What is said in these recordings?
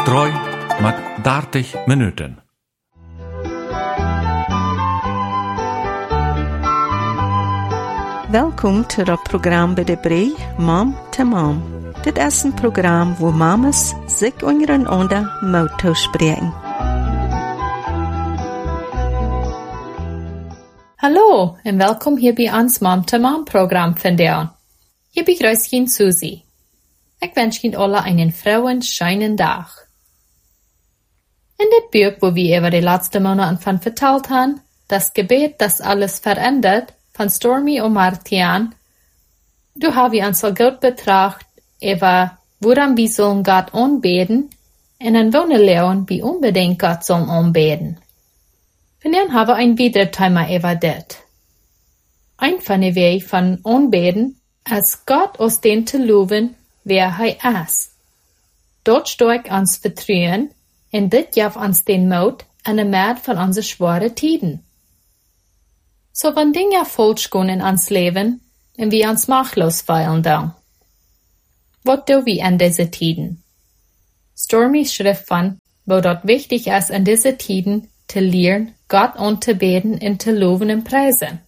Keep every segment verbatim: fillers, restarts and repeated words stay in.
drei met dertig minuten. Welkom to dat program bij de Brei, Mom to Mom. Dit is een program wo mamas zich ondereinander mouth spreken. Hallo en welkom hier bij ons Mom to Mom program vandaag. Hier begrüßt ihn Susi. Ich wünsche Ihnen alle einen frohen, schönen Tag. In dit Buch, wo wir über die letzten Monate von vertelt haben, das Gebet, das alles verändert, von Stormy und Martian, du hast uns so gut betracht, über woran wir sollen Gott anbeten, und dann wollen lernen, wie unbedingt Gott sollen anbeten. Und dann haben wir ein weiteres Thema über das. Ein von den Wegen von anbeten, als Gott aus den zu loben, wer er ist. Dort steigt uns Vertrauen, und das gibt uns den Mut an der Macht von unseren schweren Tiden. So wenn Dinge falsch gehen in uns Leben, und wir uns machtlos fühlen dann. Was tun wir in diesen Tiden? Stormys Schrift von, wo dort wichtig ist in diesen Tiden, zu lernen, Gott anzubeten und zu loben und preisen.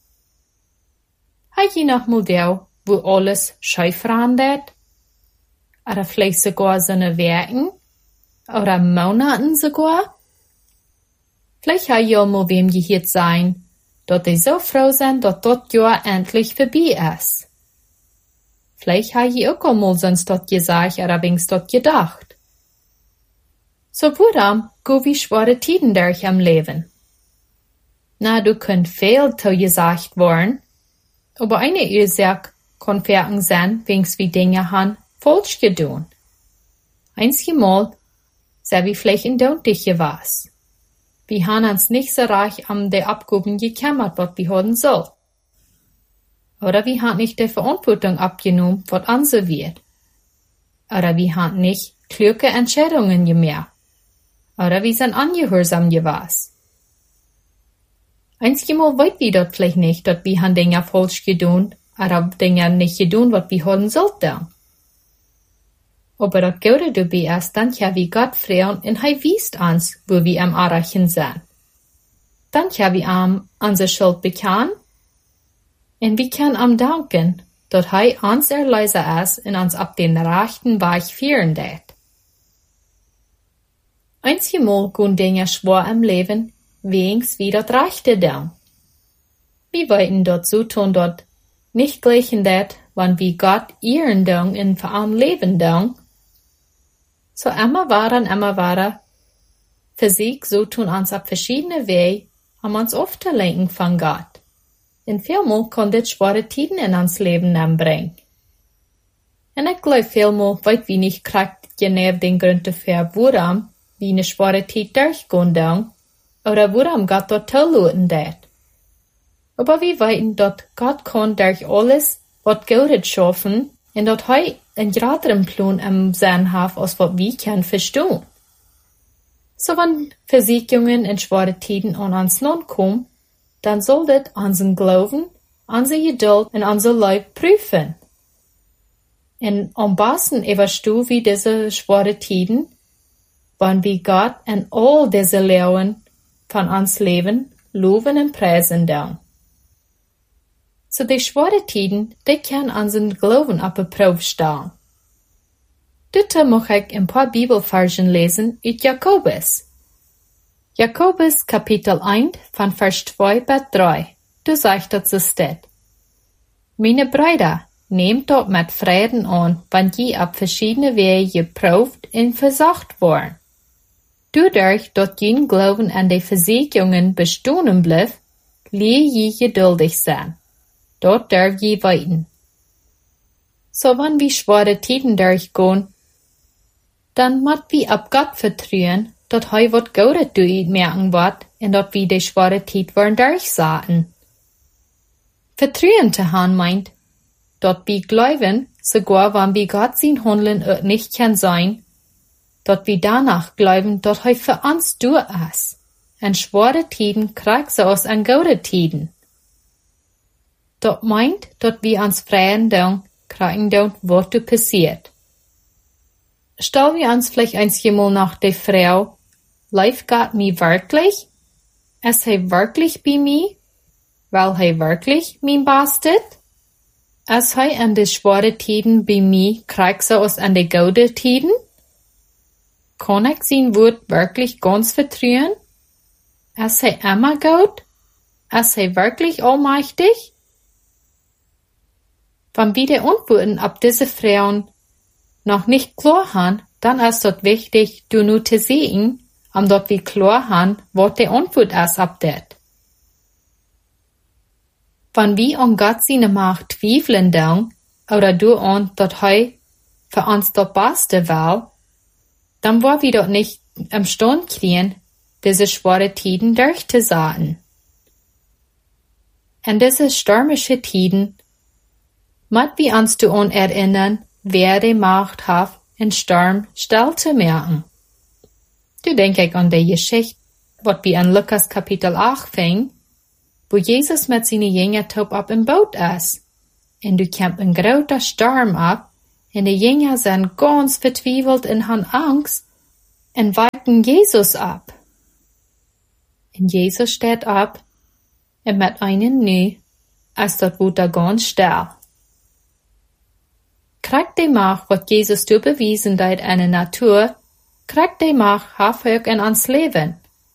Hat je noch mal da, wo alles scheu verandert? Oder vielleicht sogar seine Werken? Oder Monaten sogar? Vielleicht hat ihr mal wem gehört sein, dass die so froh sind, dass das Jahr endlich vorbei ist. Vielleicht hat ihr auch mal sonst das gesagt oder wenigstens das gedacht. So warum go wie schwere Tiden durch am Leben? Na, du könnt viel zu gesagt worden, aber eine Ursache kann verken sein, wenigstens wie Dinge han falsch getan. Einzige Mal, sei wie vielleicht in Döntige was. Wir haben uns nicht so reich an der Abgaben gekümmert, was wir haben soll. Oder wir haben nicht die Verantwortung abgenommen, was unser wird. Oder wir haben nicht kluge Entscheidungen gemacht. Oder wir sind ungehorsam gewesen. Einzige Mal weit wir dort vielleicht nicht, dass wir haben Dinge falsch getan, oder Dinge nicht getan, was wir haben sollten. Aber das Gute dabei ist, dann kann wir Gott fragen und er weist uns, wo wir am Erreichen sind. Dann kann wir ihm unsere Schuld bekennen und wir können ihm danken, dass er uns Erlöser ist und uns auf den rechten Weg führen wird. Einzige Mal gehen Dinge schwer im Leben, wenigstens wie das Rechte dann. Wir wollten dort so tun, dort nicht gleichen dat, wann wir Gott ehren dann und für ein Leben dann. So immer weiter und immer weiter, für sich so tun uns auf verschiedene Wege, um uns aufzulenken von Gott. Und vielmal kann das schwere Tiden in uns Leben anbringen. Und ich glaube vielmal, weil wir nicht kriegt, genau den Grund dafür, warum wir eine schwere Tid durchgehen dann, oder warum Gott dort zulassen wird. Aber wir wissen, dass Gott kann durch alles, was Gutes schaffen, und dass er einen größeren Plan am Sinn hat, als was wir können verstehen. So wenn Versicherungen und schwere Tiden an uns Land kommen, dann soll das unseren Glauben, unsere Geduld und unser Leib prüfen. Und am besten überstehen wir diese schwere Tiden, wenn wir Gott und all diese Lehren von uns Leben loben und preisen dann. So die schwere Tiden, die können unseren Glauben auf die Probe stellen. Dazu möchte ich ein paar Bibelversen lesen aus Jakobus. Jakobus Kapitel eins von Vers zwei bis drei. Du sagst dazu steht: Meine Brüder, nehmt dort mit Frieden an, wenn je auf verschiedene Wege geprüft und versucht worden. Dadurch, dass jeden Glauben an die Versicherungen bestehen bleibt, lehre je geduldig sein. Dort darf je weiten. So wenn wir schwere Tiden durchgehen, dann muss wir auf Gott vertrauen, dass er was Gutes durch merken wird und dass wir die schwere Tid wollen durchsaten. Vertrauen zu haben meint, dass wir glauben, sogar wenn wir Gott sein Handeln nicht kann sein, dass wir danach glauben, dass er für uns durch ist. Und schwere Tiden kriegt so aus an gute Tiden. Das meint, dass wir uns freien dann kriegen, was passiert. stellen wir uns vielleicht einmal nach der Frau, lebt Gott mir wirklich? Ist er wirklich bei mir? Weil er wirklich mein bastet? Ist er an die schwere Tiden bei mir, kriegt er aus an die gute Tiden? Kann ich sein Wort wirklich ganz vertrauen? Ist er immer gut? Ist er wirklich allmächtig? Wenn wir die Antworten auf diese Frauen noch nicht klar haben, dann ist es wichtig, du nur zu sehen, um dort wir klar haben, was die Antwort ist auf das. Wenn wir an Gott seine Macht zweifeln dann, oder du an, dass er für uns das Beste will, dann wollen wir dort nicht am Stand kriegen, diese schwere Tiden durchzusagen. In diese stürmische Tiden, müssen wir uns daran erinnern, wer die Macht hat, in Sturm still zu merken. Du denkst an die Geschichte, was wir in Lukas Kapitel acht fing, wo Jesus mit seinen Jüngern top ab im Boot ist. Und du kämpft ein großer Sturm ab, und die Jünger sind ganz vertwiebelt und haben Angst, und warten Jesus ab. Und Jesus steht ab, und mit einem Nü, als dort wurde ganz still. Kriegt die Macht, was Jesus du bewiesen hat in der Natur, kriegt die Macht, hafök in ans Leben.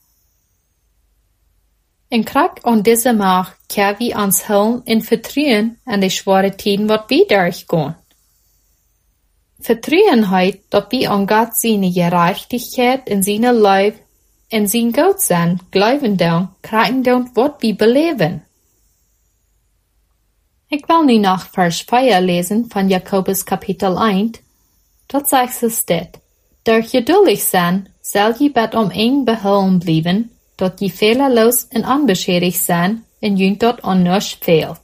Und kriegt an diese Macht, kann wir uns helfen und vertrauen an die schwere Tiden, was wir durchgehen. Vertrauen heißt, dass wir an Gott seine Gerechtigkeit in seine Leib, in sein Gottsein glauben dann, kriegen dann, was wir beleben. Ich will nu noch Vers vier lesen von Jakobus Kapitel eins. Dort sagt es dit. Durch geduldig sein, soll je bet um eng behouden bleiben, dat je fehlerlos en onbeschädigt sein, en jünt dort an nichts fehlt.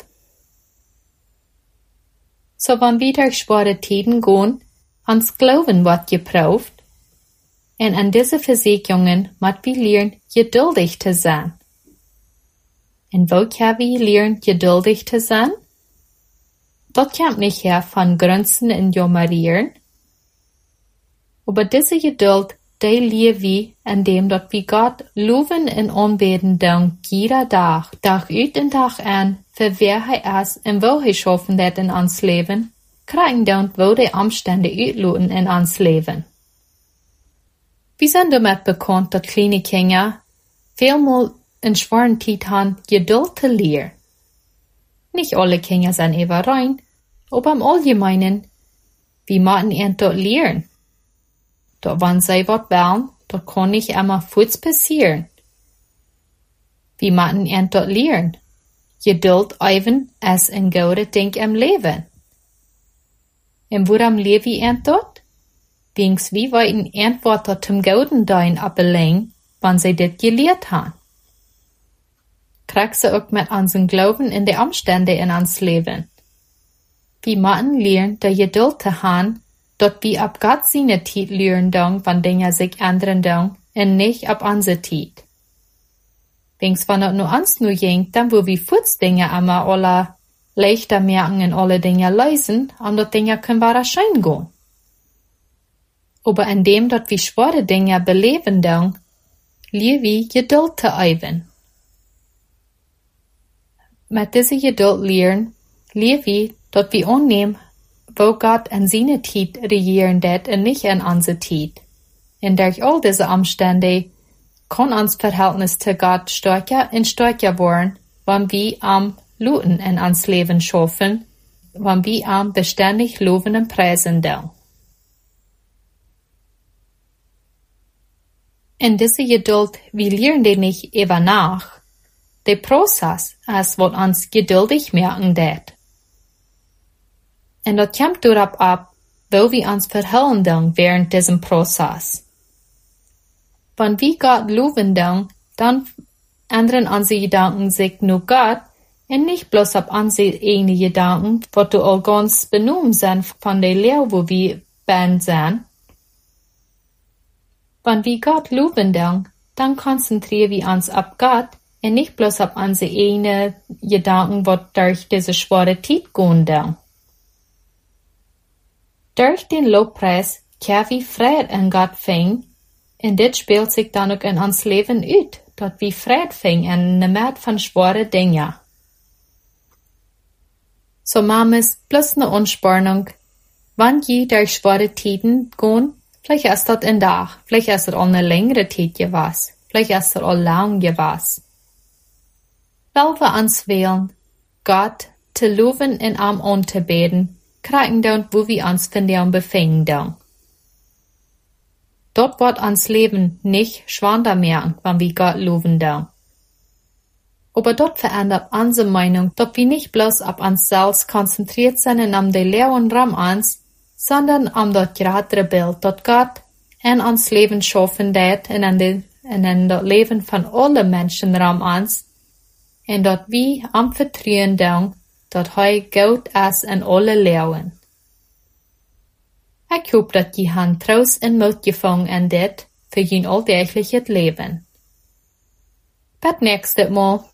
So wann wir durch schwere Tiden gehen, ans Glauben wat geprüft, en an diese Versicherungen mat wir lernen, geduldig zu sein. En wo kann wir lernen, geduldig zu sein? Dat kommt nicht her von Grenzen und Jammerieren. Aber diese Geduld, die lernen wir, indem dat wir Gott loben und anbeten dann jeder Tag, Tag ut und Tag an, für wer er ist und wo er schaffen wird in uns Leben, kriegen dann, wo die Umstände utloten in uns Leben. Wir sind damit bekannt, dass kleine Kinder vielmal in schweren Zeit haben, Geduld zu lernen. Nicht alle Kinder sind eben rein, aber im Allgemeinen, wir müssen ihnen dort lernen. Dort wenn sie was wollen, dort kann nicht immer Fuß passieren. Wir müssen ihnen dort lernen. Geduld even als ein gutes Ding im Leben. Und woran lernen wir ihnen dort? Dings wie wollten Antworten zum guten Dein abbelegen, wann sie das gelehrt haben. Kriegst sie auch mit unseren Glauben in die Umstände in uns Leben. Wir müssen lernen, der Geduld zu haben, dort wir ab Gott seine Zeit lernen dann, wann Dinge sich ändern dann, und nicht ab unsere Zeit. Wings wenn es nur uns nur jingt, dann wo wir Fuß Dinge immer alle leichter merken und alle Dinge lösen, und dort Dinge können wir schein gehen. Aber indem dort wir schwere Dinge beleben dann, lernen wir Geduld zu üben. Mit dieser Geduld lernen, lernen wir, dass wir annehmen, wo Gott in seine Zeit regieren wird und nicht in unsere Zeit. Und durch all diese Umstände kann uns Verhältnis zu Gott stärker und stärker werden, wenn wir am Luten in uns Leben schaffen, wenn wir am beständig loben und preisen dann. In dieser Geduld, wir lernen die nicht über nach. Der Prozess ist, was uns geduldig merken wird. Und das kommt darauf ab, wo wir uns verhalten dann während diesem Prozess. Wenn wir Gott loben dann, dann ändern unsere Gedanken sich nur Gott und nicht bloß auf unsere eigenen Gedanken, was du all ganz benommen sind von der Lehre, wo wir ben sind. Wenn wir Gott loben dann, dann konzentrieren wir uns auf Gott und nicht bloß auf unsere eigenen Gedanken, was durch diese schwere Zeit gehen dann. Durch den Lobpreis kär wie Fred in Gott fing, en dit speelt zich dan ook in ons leven uit, dat wie Fred fing en nemet van schwere dingen. So mames, plus ne Unspannung, wann je durch schwere Tiden gehen, vielleicht ist das ein Tag, vielleicht ist das auch eine längere Zeit gewesen, vielleicht ist das auch lang gewesen. Weil wir uns wählen, Gott zu loben und am anzubeten, kriegen dann, wo wir uns von dem befingen dann. Dort wird uns Leben nicht schwander mehr, wenn wir Gott loben dann. Aber dort verändert unsere Meinung, dass wir nicht bloß auf uns selbst konzentriert sind und um die Lehren rum uns, sondern um das größere Bild, das Gott in uns Leben schaffen wird und in, in das Leben von allen Menschen rum uns, und dass wir am Vertrauen dann, dass er Gott ist in alle Lehren. Ich hoffe, dass ihr han Trost und Mut gefangen in dit für ein alltägliches Leben. Bis nächstes Mal.